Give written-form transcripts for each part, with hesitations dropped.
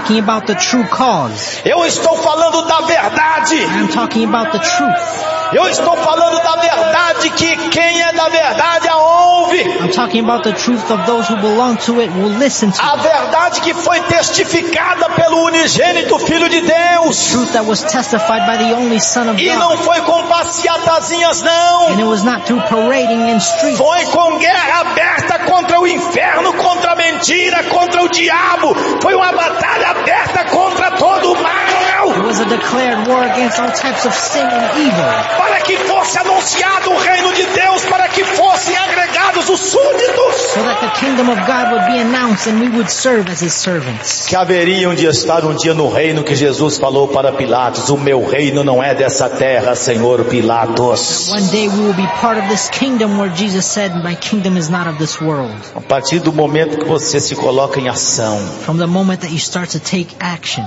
talking about the true cause. Eu estou falando da verdade. I'm talking about the truth. Eu estou falando da verdade que quem é da verdade a ouve. I'm talking about the truth of those who belong to it will listen to A it. verdade que foi testificada pelo unigênito Filho de Deus. Truth that was testified by the only Son of E não God. foi com passeatazinhas não. And it was not through parading in streets. Foi com guerra aberta contra o inferno, contra a mentira, contra o diabo. Foi uma batalha aberta contra todo o mal. It was a declared war against all types of sin and evil. Para que fosse anunciado o reino de Deus, para que fossem agregados os súditos. So that the kingdom of God would be announced and we would serve as His servants. Que haveriam de estar um dia no reino que Jesus falou para Pilatos: o meu reino não é dessa terra, Senhor Pilatos. One day we will be part of this kingdom where Jesus said, my kingdom is not of this world. A partir do momento que você se coloca em ação, From the moment that you start to take action,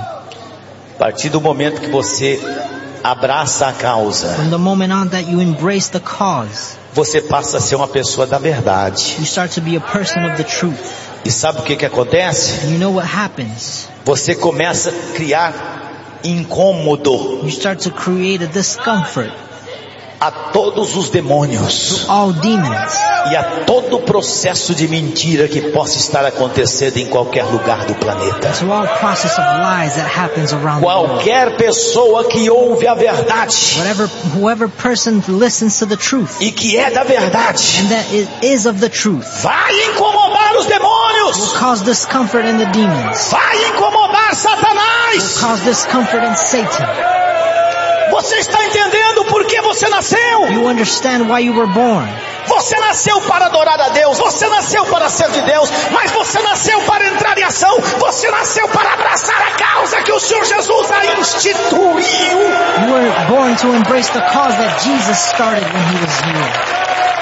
a partir do momento que você abraça a causa, from the moment on that you embrace the cause, você passa a ser uma pessoa da verdade. you start to be a person of the truth. E sabe o que acontece? And you know what happens? Você começa a criar incômodo You start to create a discomfort a todos os demônios to all demons e a todo o processo de mentira que possa estar acontecendo em qualquer lugar do planeta. to all process of lies that happens around the world. Qualquer pessoa que ouve a verdade Whoever person listens to the truth e que é da verdade and that is of the truth vai incomodar os will demônios, cause discomfort in the demons, vai incomodar will Satanás. cause discomfort in Satan. Você está entendendo por que você nasceu? You understand why you were born. Você nasceu para adorar a Deus, você nasceu para ser de Deus, mas você nasceu para entrar em ação, você nasceu para abraçar a causa que o Senhor Jesus a instituiu. You were born to embrace the cause that Jesus started when He was here.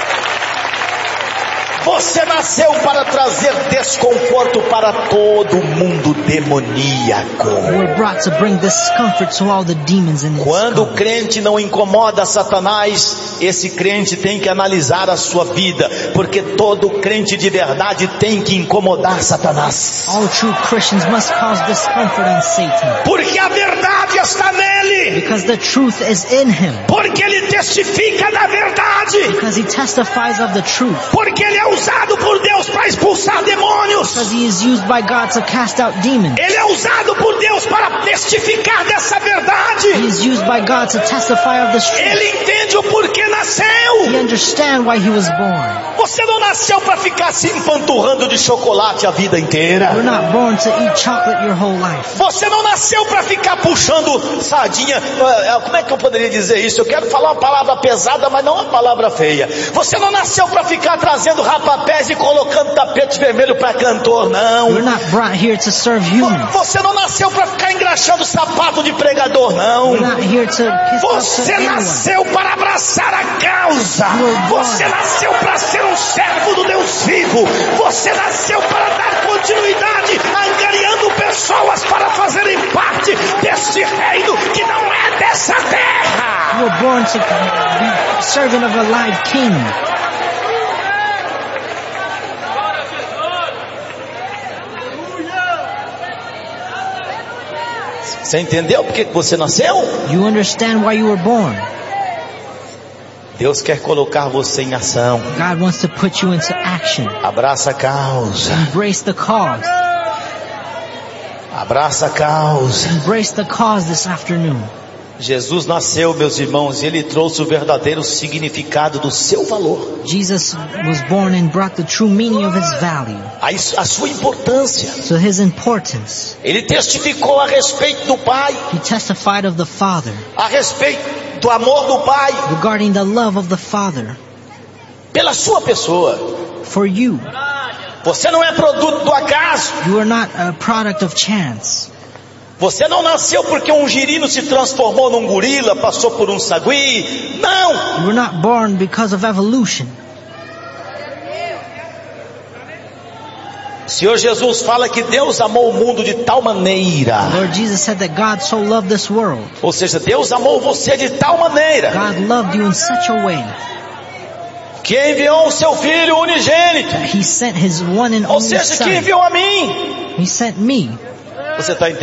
Você nasceu para trazer desconforto para todo mundo demoníaco. You were brought to bring discomfort to all the demons in this Quando o cause. crente não incomoda Satanás, esse crente tem que analisar a sua vida, porque todo crente de verdade tem que incomodar Satanás. All true Christians must cause discomfort in Satan. Porque a verdade está nele. Because the truth is in Him. Porque ele testifica da verdade. Because He testifies of the truth. Porque ele é usado por Deus para expulsar demônios. Because He is used by God to cast out demons. Ele é usado por Deus para testificar dessa verdade. He is used by God to testify of this truth. Ele entende o porquê He nasceu. understands why He was born. Você não nasceu para ficar se empanturrando de chocolate a vida inteira. You're not born to eat chocolate your whole life. Você não nasceu para ficar puxando sardinha. Como é que eu poderia dizer isso? Eu quero falar uma palavra pesada, mas não uma palavra feia. Você não nasceu para ficar trazendo rapapés e colocando tapete vermelho para cantor, não. You're not brought here to serve humans. Você não nasceu para ficar engraxando sapato de pregador, não. You're not here to kiss up to Você anyone. nasceu para abraçar a causa. Você nasceu para ser um servo do Deus vivo. Você nasceu para dar continuidade, angariando pessoas para fazerem parte deste reino que não é dessa terra. You were born to be servant of a live king. Você entendeu por que você nasceu? You understand why you were born. Deus quer colocar você em ação. God wants to put you into action. Abraça a causa. Embrace the cause. Abraça a causa. Embrace the cause this afternoon. Jesus nasceu, meus irmãos, e Ele trouxe o verdadeiro significado do seu valor. Jesus was born and brought the true meaning of His value. A sua importância. So His importance. Ele testificou a respeito do Pai. He testified of the Father. A respeito do amor do Pai. Regarding the love of the Father. Pela sua pessoa. For you. Você não é produto do acaso. You are not a product of chance. Você não nasceu porque um girino se transformou num gorila, passou por um sagui. Não! You were not born because of evolution. O Senhor Jesus fala que Deus amou o mundo de tal maneira. Lord Jesus said that God so loved this world. Ou seja, Deus amou você de tal maneira God loved you in such a way que enviou o seu Filho unigênito. that He sent His one and Ou only seja, que Son. enviou a mim. He sent me. Você está entendendo?